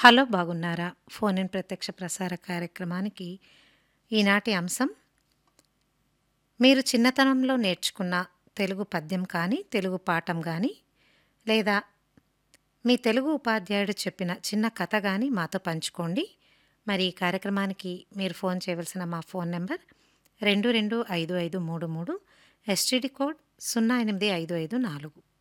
Hello బాగున్నారా? Phone in ప్రత్యక్ష ప్రసార కార్యక్రమానికి ఈనాటి అంశం మీరు చిన్నతనంలో నేర్చుకున్న తెలుగు పద్యం కానీ, తెలుగు పాఠం గానీ, లేదా మీ తెలుగు ఉపాధ్యాయుడు చెప్పిన చిన్న కథ గానీ మాతో పంచుకోండి. మరి ఈ కార్యక్రమానికి మీరు ఫోన్ చేయవలసిన మా ఫోన్ నంబర్ 225533, ఎస్టీడీ కోడ్ 08554.